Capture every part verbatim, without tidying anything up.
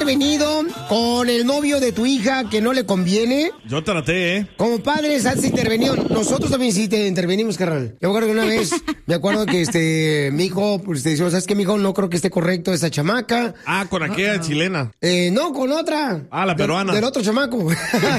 intervenido con el novio de tu hija que no le conviene? Yo traté, ¿eh? Como padres has intervenido. Nosotros también sí te intervenimos, carnal. Yo me acuerdo que una vez, me acuerdo que este, mi hijo, pues te decimos, ¿sabes qué, mi hijo? No creo que esté correcto esa chamaca. Ah, con aquella Ah, chilena. Eh, no, con otra. Ah, la peruana. Del, del otro chamaco.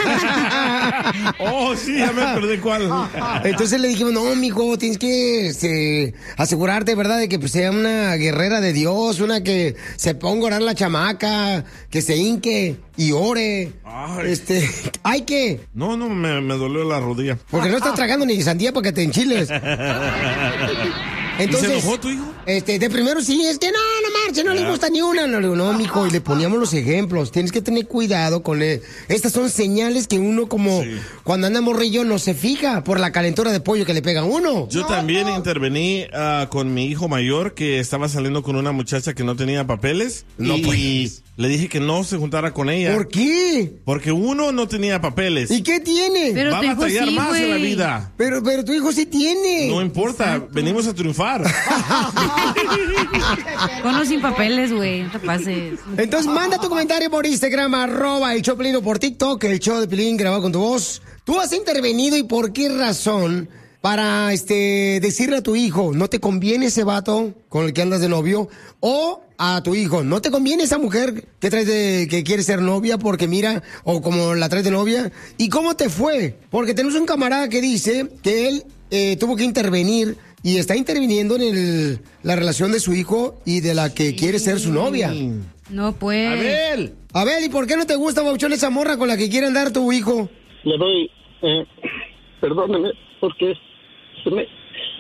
Oh, sí, ya me acordé cuál. Entonces le dijimos, no, mijo, tienes que este, asegurarte, ¿verdad? De que pues, sea una guerrera de Dios, una que se ponga a orar la chamaca, que se hinque y ore. Ay. Este, hay que. No, no, me, me dolió la rodilla. Porque no estás tragando ni sandía para que te enchiles. Entonces, ¿Y se enojó tu hijo? Este, de primero sí, es que no, no marche, no le gusta ni una. No, le digo, no, mijo, y le poníamos los ejemplos. Tienes que tener cuidado con él. Estas son señales que uno como Sí. cuando anda morrillo no se fija por la calentura de pollo que le pega a uno. Yo también intervení ah, con mi hijo mayor que estaba saliendo con una muchacha que no tenía papeles. No, y pues. le dije que no se juntara con ella. ¿Por qué? Porque uno no tenía papeles. ¿Y qué tiene? Pero Va a tu hijo batallar sí, más en la güey. vida. Pero, pero tu hijo sí tiene. No importa, venimos a triunfar. Con o sin papeles, güey. No te pases. Entonces manda tu comentario por Instagram, arroba el show de Piolín, o por TikTok, el show de Piolín grabado con tu voz. ¿Tú has intervenido y por qué razón para este decirle a tu hijo, no te conviene ese vato con el que andas de novio? O a tu hijo, no te conviene esa mujer que traes de, que quiere ser novia porque mira, o como la traes de novia. ¿Y cómo te fue? Porque tenemos un camarada que dice que él eh, tuvo que intervenir y está interviniendo en el, la relación de su hijo y de la que quiere ser su novia. No, pues. Abel. Abel, ¿y por qué no te gusta, Bauchón, esa morra con la que quiere andar tu hijo? Le doy, eh, perdóneme, porque se me...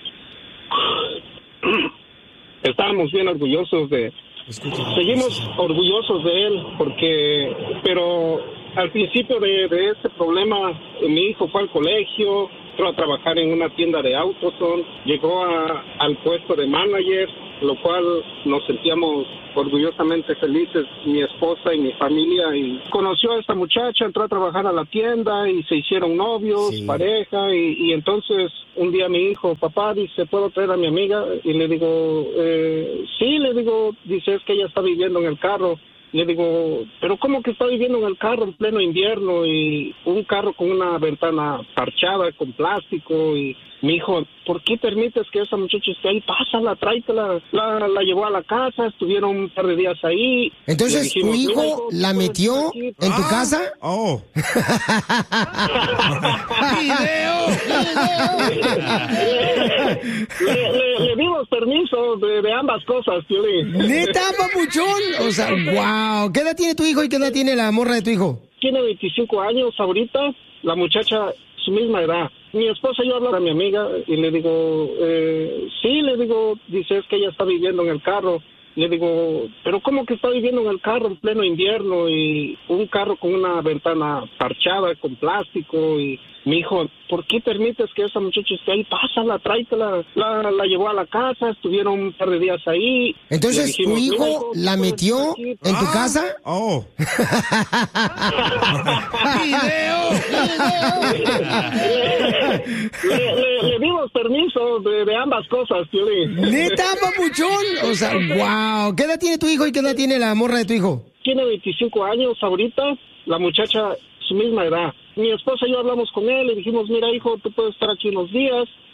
Estábamos bien orgullosos de... Seguimos orgullosos de él, porque... Pero al principio de, de ese problema, mi hijo fue al colegio, entró a trabajar en una tienda de autos, llegó a, al puesto de manager, lo cual nos sentíamos orgullosamente felices, mi esposa y mi familia, y conoció a esta muchacha, entró a trabajar a la tienda y se hicieron novios, Sí. pareja, y, y entonces un día mi hijo, papá, dice, ¿puedo traer a mi amiga? Y le digo, eh, sí, le digo, dice, es que ella está viviendo en el carro. Le digo, ¿pero cómo que está viviendo en el carro en pleno invierno y un carro con una ventana parchada con plástico? Y mi hijo, ¿por qué permites que esa muchacha esté ahí? Pásala, tráetela. La, la llevó a la casa, estuvieron un par de días ahí. Entonces, Le dijimos, ¿tu "Mira, hijo la tú puedes metió estar aquí". en tu Ah. casa? Oh. le, le- le dimos permiso de, de ambas cosas, Piolín. ¿Neta, papuchón? O sea, wow. ¿Qué edad tiene tu hijo y qué edad tiene la morra de tu hijo? Tiene veinticinco años ahorita, la muchacha su misma edad. Mi esposa y yo hablamos a mi amiga y le digo, eh, sí, le digo, dice, es que ella está viviendo en el carro. Le digo, ¿pero cómo que está viviendo en el carro en pleno invierno y un carro con una ventana parchada con plástico? Y mi hijo, ¿por qué permites que esa muchacha esté ahí? Pásala, tráetela. La, la llevó a la casa, estuvieron un par de días ahí. Entonces, Le dijimos, ¿tu "Mira, hijo hijo, la tú puedes metió estar aquí". en tu Ah. casa? Oh. le, le- le dimos permiso de, de ambas cosas, Piolín. ¿Neta, papuchón? O sea, wow. ¿Qué edad tiene tu hijo y qué edad tiene la morra de tu hijo? Tiene veinticinco años ahorita, la muchacha su misma edad. Mi esposa y yo hablamos con él y dijimos, mira hijo, tú puedes estar aquí unos días.